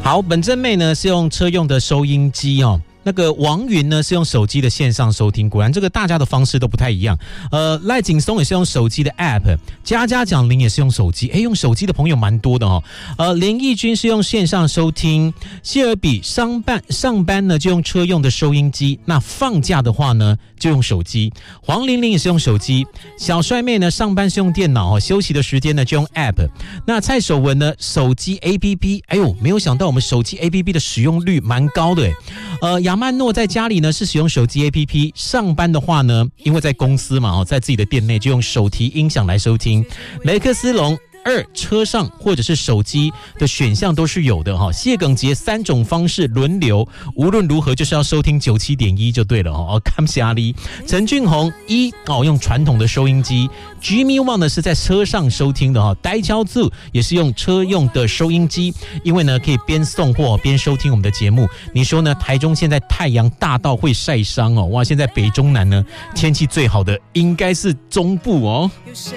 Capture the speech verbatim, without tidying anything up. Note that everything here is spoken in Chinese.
好，本真妹呢是用车用的收音机哦。那个王云呢是用手机的线上收听，果然这个大家的方式都不太一样。呃，赖景松也是用手机的 App， 佳佳讲林也是用手机，哎，用手机的朋友蛮多的哦。呃，林义君是用线上收听，谢尔比上班上班呢就用车用的收音机，那放假的话呢就用手机。黄玲玲也是用手机，小帅妹呢上班是用电脑哦，休息的时间呢就用 App。那蔡守文呢手机 A P P， 哎呦，没有想到我们手机 A P P 的使用率蛮高的哎。呃，亚曼诺在家里呢是使用手机 A P P， 上班的话呢，因为在公司嘛，在自己的店内就用手提音响来收听。雷克斯龙二车上或者是手机的选项都是有的哈。谢耿杰三种方式轮流，无论如何就是要收听九七点一就对了哦。感谢你。陈俊宏一哦用传统的收音机 ，Jimmy Wang 呢是在车上收听的哈。呆敲字也是用车用的收音机，因为呢可以边送货边收听我们的节目。你说呢？台中现在太阳大到会晒伤哦，哇！现在北中南呢天气最好的应该是中部哦。